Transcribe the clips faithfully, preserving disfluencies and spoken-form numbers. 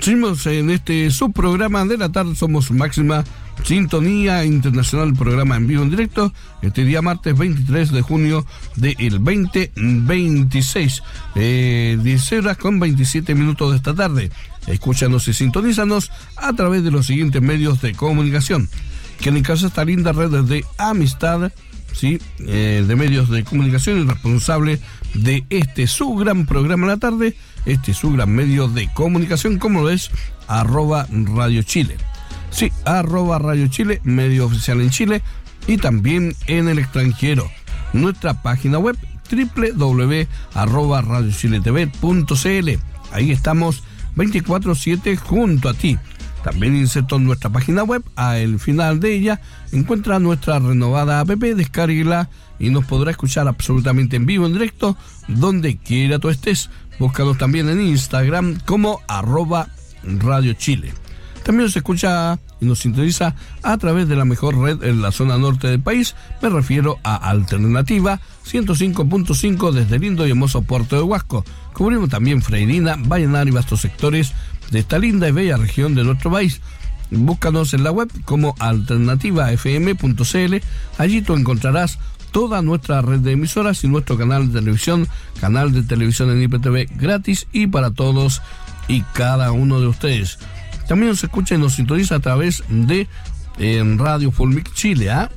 Seguimos en este subprograma de la tarde, somos Máxima Sintonía Internacional, programa en vivo en directo, este día martes veintitrés de junio del veinte veintiséis, eh, diez horas con veintisiete minutos de esta tarde. Escúchanos y sintonízanos a través de los siguientes medios de comunicación. Que en casa esta linda red de amistad, ¿sí? Eh, de medios de comunicación y responsable de este su gran programa en la tarde, este su gran medio de comunicación, como lo es arroba Radio Chile. Sí, arroba Radio Chile, medio oficial en Chile y también en el extranjero. Nuestra página web doble u doble u doble u punto arroba radio chile t v punto c l. Ahí estamos veinticuatro siete junto a ti. También inserto en nuestra página web, al final de ella encuentra nuestra renovada app, descárguela y nos podrá escuchar absolutamente en vivo, en directo, donde quiera tú estés. Búscanos también en Instagram como arroba Radio Chile. También nos escucha y nos sintoniza a través de la mejor red en la zona norte del país. Me refiero a Alternativa ciento cinco punto cinco desde el lindo y hermoso puerto de Huasco. Cubrimos también Freirina, Vallenar y vastos sectores de esta linda y bella región de nuestro país. Búscanos en la web como alternativa f m punto c l. Allí tú encontrarás toda nuestra red de emisoras y nuestro canal de televisión, canal de televisión en I P T V gratis y para todos y cada uno de ustedes. También nos escucha y nos sintoniza a través de eh, Radio Fulmic Chile, ¿ah?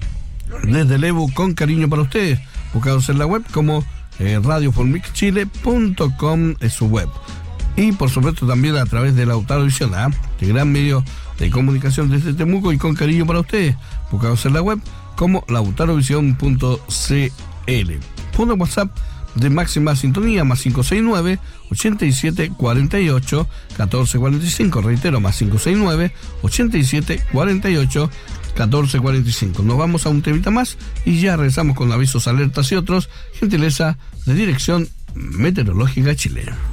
Desde el Evo, con cariño para ustedes. Buscados en la web como eh, radio fulmic chile punto com es su web. Y por supuesto también a través de la Lautarovisión, ¿ah? El gran medio de comunicación desde Temuco y con cariño para ustedes. Buscados en la web como lautarovisión punto c l. Punto WhatsApp de máxima sintonía, más cinco seis nueve, ochenta y siete cuarenta y ocho, catorce cuarenta y cinco. Reitero, más cinco seis nueve, ochenta y siete cuarenta y ocho, catorce cuarenta y cinco. Nos vamos a un temita más y ya regresamos con avisos, alertas y otros, gentileza de Dirección Meteorológica chilena.